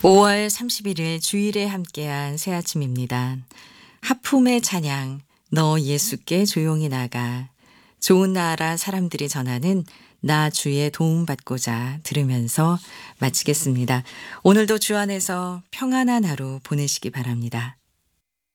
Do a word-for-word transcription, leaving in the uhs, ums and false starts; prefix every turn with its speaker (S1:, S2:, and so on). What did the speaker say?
S1: 오월 삼십일일 주일에 함께한 새 아침입니다. 하품의 찬양, 너 예수께 조용히 나가. 좋은 나라 사람들이 전하는 나 주의 도움받고자 들으면서 마치겠습니다. 오늘도 주 안에서 평안한 하루 보내시기 바랍니다.